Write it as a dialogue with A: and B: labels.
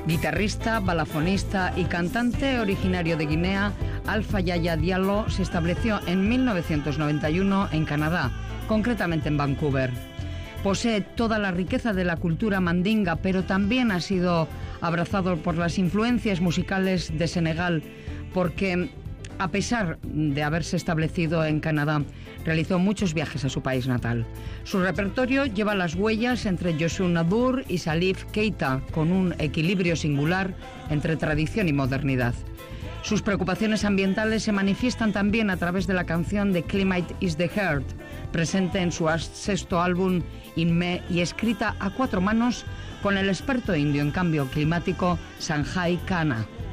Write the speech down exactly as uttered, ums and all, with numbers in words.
A: Guitarrista, balafonista y cantante originario de Guinea, Alpha Yaya Diallo se estableció en mil novecientos noventa y uno en Canadá, concretamente en Vancouver. Posee toda la riqueza de la cultura mandinga, pero también ha sido abrazado por las influencias musicales de Senegal, porque a pesar de haberse establecido en Canadá, realizó muchos viajes a su país natal. Su repertorio lleva las huellas entre Youssou N'Dour y Salif Keita, con un equilibrio singular entre tradición y modernidad. Sus preocupaciones ambientales se manifiestan también a través de la canción The Climate is the Heart, presente en su sexto álbum In Me y escrita a cuatro manos con el experto indio en cambio climático Sanjay Khanna.